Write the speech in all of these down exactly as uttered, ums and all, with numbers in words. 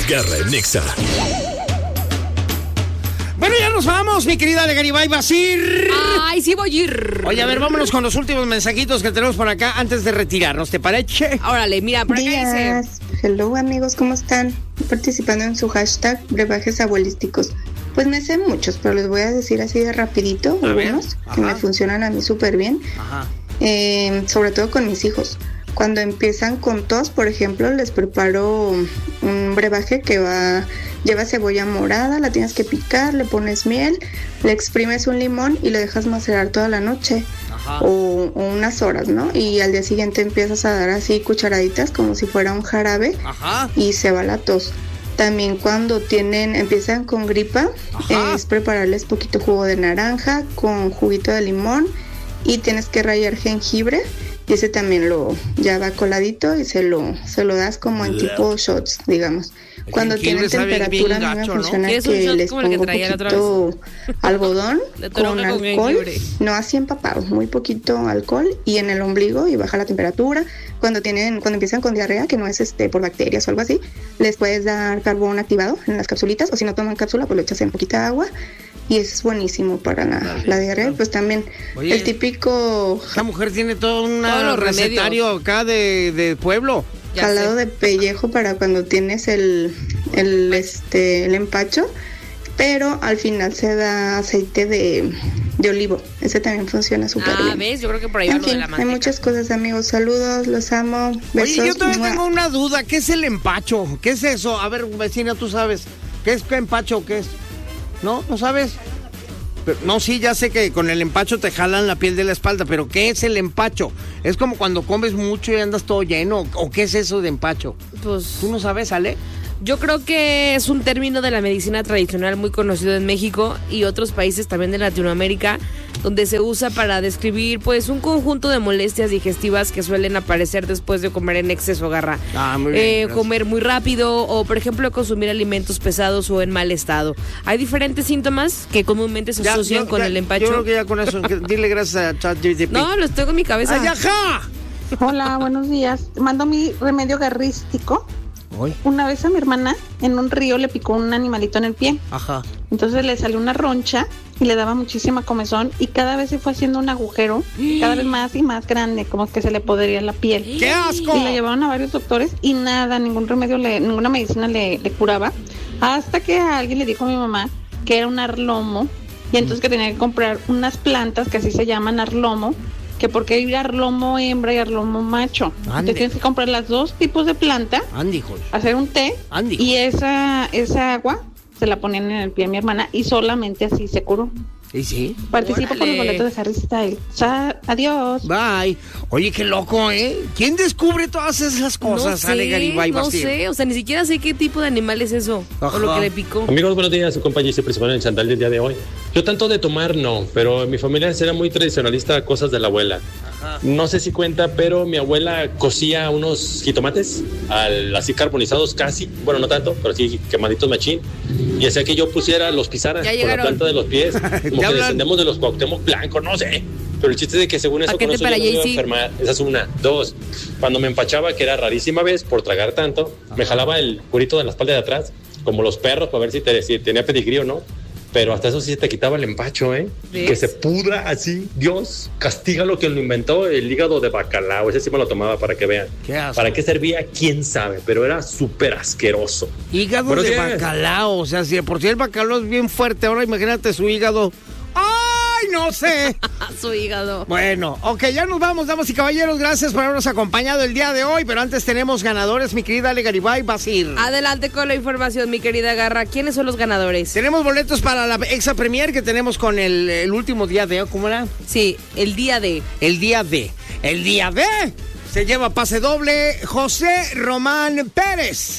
Garra en Nexa. Bueno, ya nos vamos, mi querida Ale Garibay Basir. Ay, sí voy a ir. Oye, a ver, vámonos con los últimos mensajitos que tenemos por acá antes de retirarnos, ¿te parece? Órale, mira, por acá dice... Hello, amigos, ¿cómo están? Participando en su hashtag brebajes abuelísticos. Pues me sé muchos, pero les voy a decir así de rapidito A algunos ver, que me ajá. funcionan a mí súper bien. Ajá. Eh, sobre todo con mis hijos. Cuando empiezan con tos, por ejemplo, les preparo un brebaje que va, lleva cebolla morada, la tienes que picar, le pones miel, le exprimes un limón y lo dejas macerar toda la noche. Ajá. O, o unas horas, ¿no? Y al día siguiente empiezas a dar así cucharaditas como si fuera un jarabe. Ajá. Y se va la tos. También cuando tienen, empiezan con gripa, Ajá. es prepararles poquito jugo de naranja con juguito de limón y tienes que rallar jengibre. Y ese también lo ya va coladito y se lo se lo das como en tipo shots, digamos. El Cuando jengibre tienen sabe temperatura, bien a mí me gacho, ¿no? funciona ¿Qué es un que shot les como el que pongo traía la otra poquito algodón De con toronja con alcohol, jengibre. no así empapado, muy poquito alcohol y en el ombligo y baja la temperatura. Cuando tienen cuando empiezan con diarrea, que no es este por bacterias o algo así, les puedes dar carbón activado en las capsulitas o si no toman cápsula, pues lo echas en poquita agua. Y eso es buenísimo para la, Vale, la diarrea. claro. Pues también Oye, el típico Esta mujer tiene todo un Todos los recetario acá de, de pueblo. Ya jalado sé. de pellejo para cuando tienes el, el, este, el empacho, pero al final se da aceite de, de olivo. Ese también funciona súper Ah, bien. ¿ves? Yo creo que por ahí va En lo de fin, la hay manteca. muchas cosas, amigos. Saludos, los amo. Besos. Oye, yo también ¡Mua! tengo una duda. ¿Qué es el empacho? ¿Qué es eso? A ver, vecina, tú sabes. ¿Qué es empacho o qué es? ¿No? ¿No sabes? Pero- no, sí, ya sé que con el empacho te jalan la piel de la espalda, pero ¿qué es el empacho? ¿Es como cuando comes mucho y andas todo lleno? ¿O qué es eso de empacho? Pues ¿Tú no sabes, Ale? yo creo que es un término de la medicina tradicional muy conocido en México y otros países también de Latinoamérica, donde se usa para describir pues un conjunto de molestias digestivas que suelen aparecer después de comer en exceso, Garra. Ah, muy bien, Eh, gracias. comer muy rápido o, por ejemplo, consumir alimentos pesados o en mal estado. Hay diferentes síntomas que comúnmente se Ya, asocian yo- con ya, el empacho. Yo creo que ya con eso, que- dile gracias a ChatGPT. No, los tengo en mi cabeza. ¡Ay, ajá! Hola, buenos días. Mando mi remedio garrístico. Hoy, Una vez a mi hermana en un río le picó un animalito en el pie. ajá. Entonces le salió una roncha y le daba muchísima comezón y cada vez se fue haciendo un agujero, cada vez más y más grande, como que se le podría la piel. ¡Qué asco! Y la llevaron a varios doctores y nada, ningún remedio, le, ninguna medicina le, le curaba. Hasta que a alguien le dijo a mi mamá que era un arlomo y entonces que tenía que comprar unas plantas que así se llaman arlomo, que porque hay arlomo hembra y arlomo macho. Ande. Entonces tienes que comprar los dos tipos de planta, Andy, joder. hacer un té Andy. y esa, esa agua se la ponían en el pie a mi hermana y solamente así se curó. ¿Y sí? Participo con los Órale. boletos de Harry Styles. Sa- adiós. Bye. Oye, qué loco, ¿eh? ¿Quién descubre todas esas cosas, no Ale sé, Garibay no Basir? sé, o sea, ni siquiera sé qué tipo de animal es eso, Ajá. o lo que le picó. Amigos, buenos días. Su compañía se principal en el Chandal del día de hoy. Yo tanto de tomar no, pero mi familia era muy tradicionalista, cosas de la abuela. No sé si cuenta, pero mi abuela cocía unos jitomates al, así carbonizados casi, bueno, no tanto, pero sí quemaditos machín. Y hacía que yo pusiera, los pisara Ya por la llegaron. planta de los pies, como ¿Te que hablan? descendemos de los Cuauhtémoc Blanco, no sé. Pero el chiste es de que según eso con Paquete eso para yo no me iba a Jay-Z. enfermar. Esa es una. Dos, cuando me empachaba, que era rarísima vez por tragar tanto, me jalaba el curito de la espalda de atrás, como los perros, para ver si, te, si tenía pedigrí o no. Pero hasta eso sí se te quitaba el empacho, ¿eh? ¿Ves? Que se pudra así. Dios, castiga lo que lo inventó, el hígado de bacalao. Ese sí me lo tomaba para que vean. Qué asco. ¿Para qué servía? ¿Quién sabe? Pero era súper asqueroso. Hígado Buenos de días. bacalao. O sea, si de por si el bacalao es bien fuerte, ahora imagínate su hígado. ¡Ay, no sé! Su hígado. Bueno, ok, ya nos vamos, damas y caballeros. Gracias por habernos acompañado el día de hoy. Pero antes tenemos ganadores, mi querida Ale Garibay Basir. Adelante con la información, mi querida Garra. ¿Quiénes son los ganadores? Tenemos boletos para la Exa Premier que tenemos con el, el último día de... ¿Cómo era? Sí, el día de... El día de. El día de. Se lleva pase doble José Román Pérez.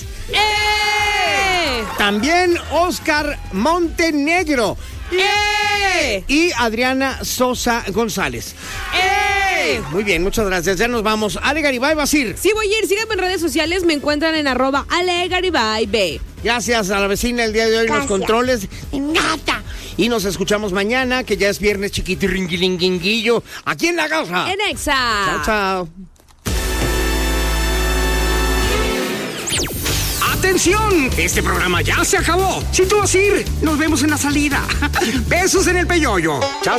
¡Eh! También Oscar Montenegro. ¡Eh! Y Adriana Sosa González. ¡Eh! Muy bien, muchas gracias. Ya nos vamos. Ale Garibay Basir. Sí, voy a ir. Síganme en redes sociales. Me encuentran en arroba alegaribay. Gracias a la vecina el día de hoy en los Gracias. controles. Gata. Y nos escuchamos mañana, que ya es viernes chiquitirringuilinguillo, aquí en La Garra. En Exa. Chao, chao. ¡Atención! Este programa ya se acabó. Si tú vas a ir, nos vemos en la salida. Besos en el peyoyo. Chao.